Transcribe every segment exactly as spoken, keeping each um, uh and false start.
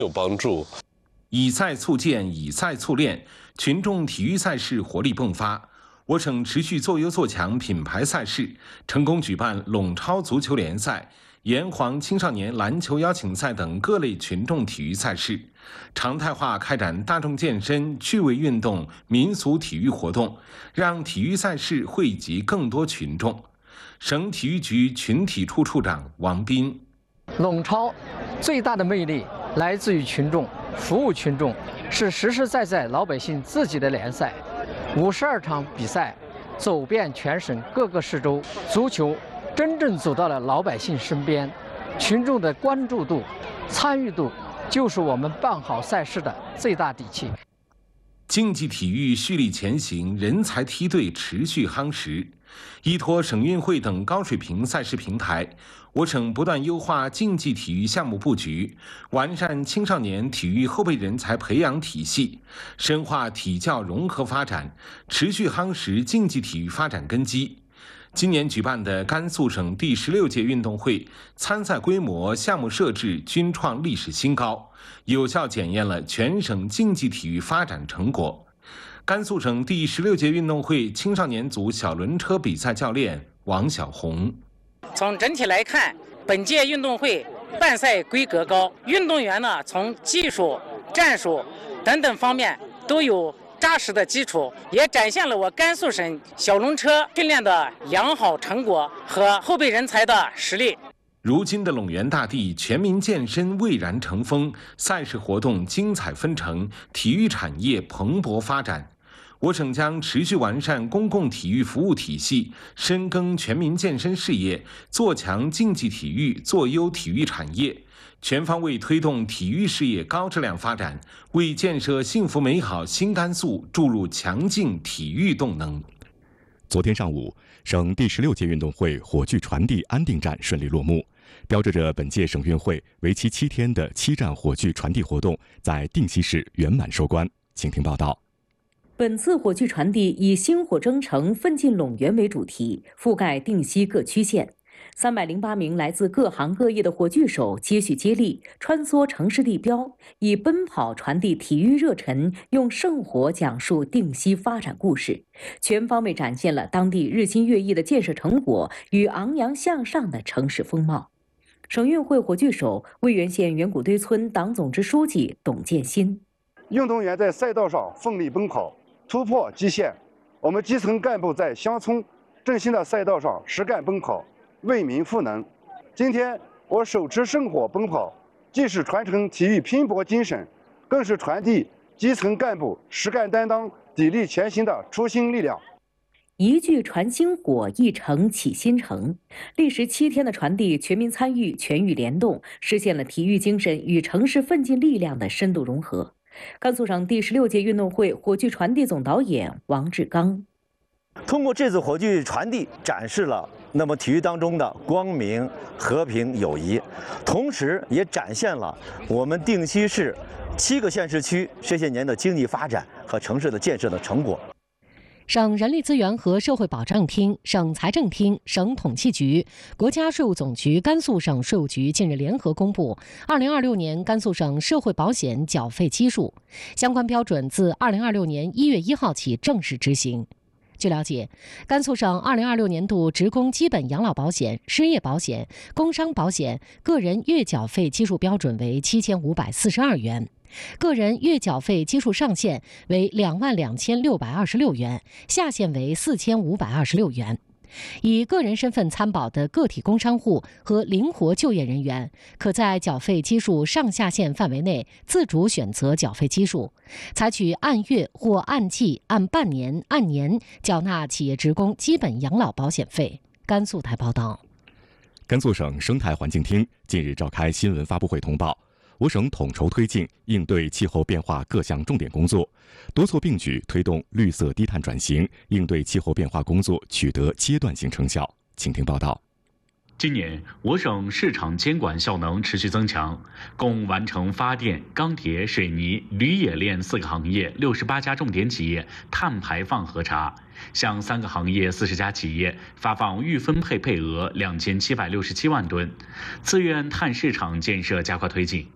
有帮助。 以赛促建，以赛促练，群众体育赛事活力迸发。我省持续做优做强品牌赛事，成功举办陇超足球联赛、炎黄青少年篮球邀请赛等各类群众体育赛事，常态化开展大众健身、趣味运动、民俗体育活动，让体育赛事惠及更多群众。省体育局群体处处长王斌： 陇超最大的魅力来自于群众，服务群众，是实实在在老百姓自己的联赛。五十二场比赛，走遍全省各个市州，足球真正走到了老百姓身边，群众的关注度、参与度，就是我们办好赛事的最大底气。 竞技体育蓄力前行，人才梯队持续夯实。依托省运会等高水平赛事平台，我省不断优化竞技体育项目布局，完善青少年体育后备人才培养体系，深化体教融合发展，持续夯实竞技体育发展根基。今年举办的甘肃省第十六届运动会参赛规模、项目设置均创历史新高，有效检验了全省竞技体育发展成果。甘肃省第十六届运动会青少年组小轮车比赛教练王小红： 从整体来看，本届运动会办赛规格高，运动员呢从技术、战术等等方面都有扎实的基础，也展现了我甘肃省小轮车训练的良好成果和后备人才的实力。 如今的陇源大地，全民健身蔚然成风，赛事活动精彩纷呈，体育产业蓬勃发展。我省将持续完善公共体育服务体系，深耕全民健身事业，做强竞技体育，做优体育产业，全方位推动体育事业高质量发展，为建设幸福美好新甘肃注入强劲体育动能。 昨天上午，省第十六届运动会火炬传递安定站顺利落幕，标志着本届省运会为期七天的七站火炬传递活动在定西市圆满收官。请听报道。 本次火炬传递以星火征程，奋进陇源为主题，覆盖定西各区县。三百零八名来自各行各业的火炬手接续接力，穿梭城市地标，以奔跑传递体育热忱，用圣火讲述定西发展故事，全方位展现了当地日新月异的建设成果与昂扬向上的城市风貌。省运会火炬手渭源县圆谷堆村党总支书记董建新： 运动员在赛道上奋力奔跑，突破极限，我们基层干部在乡村振兴的赛道上实干奔跑，为民赋能。今天我手持圣火奔跑，既是传承体育拼搏精神，更是传递基层干部实干担当、砥砺前行的初心力量。 一炬传新火，一城启新城。历时七天的传递，全民参与，全域联动，实现了体育精神与城市奋进力量的深度融合。甘肃省第十六届运动会火炬传递总导演王志刚： 通过这次火炬传递，展示了那么体育当中的光明、和平、友谊，同时也展现了我们定西市七个县市区这些年的经济发展和城市的建设的成果。 省人力资源和社会保障厅、省财政厅、省统计局、国家税务总局、甘肃省税务局近日联合公布二零二六年甘肃省社会保险缴费基数，相关标准自二零二六年一月一号起正式执行。据了解，甘肃省二零二六年度职工基本养老保险、失业保险、工伤保险个人月缴费基数标准为七千五百四十二元。个人月缴费基数上限为两万两千六百二十六元，下限为四千五百二十六元。以个人身份参保的个体工商户和灵活就业人员，可在缴费基数上下限范围内自主选择缴费基数，采取按月或按季、按半年、按年缴纳企业职工基本养老保险费。甘肃台报道。 甘肃省生态环境厅近日召开新闻发布会通报，我省统筹推进应对气候变化各项重点工作，多措并举推动绿色低碳转型，应对气候变化工作取得阶段性成效。请听报道。 今年，我省市场监管效能持续增强，共完成发电、钢铁、水泥、铝冶炼四个行业六十八家重点企业碳排放核查，向三个行业四十家企业发放预分配配额两千七百六十七万吨，自愿碳市场建设加快推进。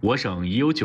我省已有九。